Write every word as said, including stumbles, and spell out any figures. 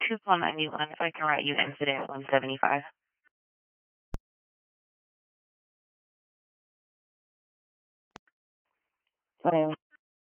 two call ninety-one if I can write you incident one seventy-five. Whatever.